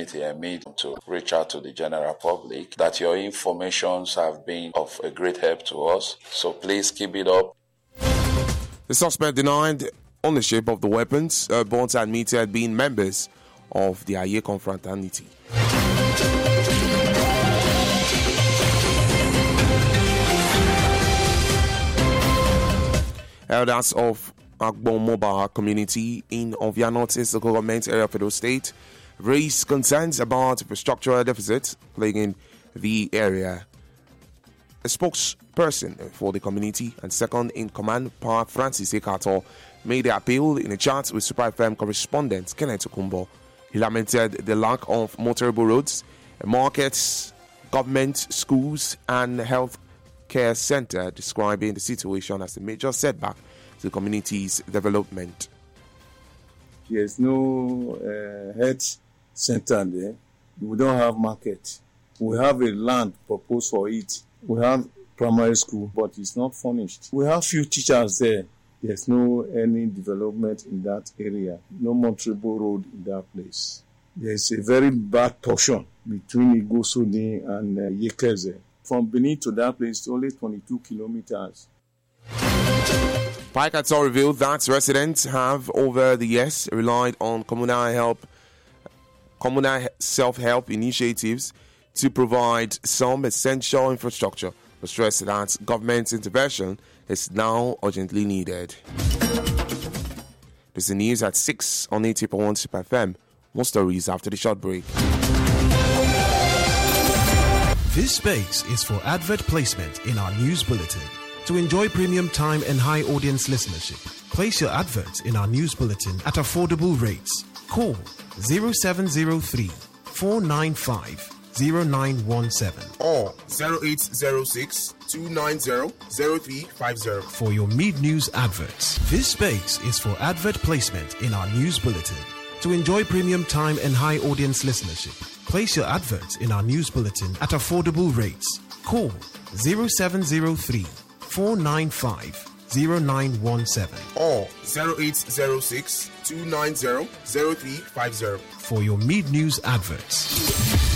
opportunity and me to reach out to the general public that your informations have been of a great help to us. So please keep it up. The suspect denied ownership of the weapons, but admitted being members of the Aye confraternity. Elders of Agbomoba community in Ovia North local government area of Edo State raised concerns about infrastructural deficits plaguing the area. A spokesperson for the community and second in command, Pa Francis Ekato, made the appeal in a chat with Super FM correspondent Kenneth Okumbo. He lamented the lack of motorable roads, markets, government, schools, and health care center, describing the situation as a major setback to the community's development. There's no health center there. We don't have market. We have a land proposed for it. We have primary school, but it's not furnished. We have few teachers there. There's no any development in that area. No motorable road in that place. There's a very bad portion between Igosuni and Yekeze. From Benin to that place, it's only 22 kilometers. Paikato revealed that residents have over the years relied on communal self-help initiatives to provide some essential infrastructure, but stressed that government intervention is now urgently needed. This is the news at 6 on 80.1 Super FM. More stories after the short break. This space is for advert placement in our news bulletin. To enjoy premium time and high audience listenership, place your adverts in our news bulletin at affordable rates. Call 0703 495 0917 or 0806 290 0350 for your mid-news adverts. This space is for advert placement in our news bulletin. To enjoy premium time and high audience listenership, place your adverts in our news bulletin at affordable rates. Call 0703 495 0917 or 0806 290 0350 for your mid-news adverts.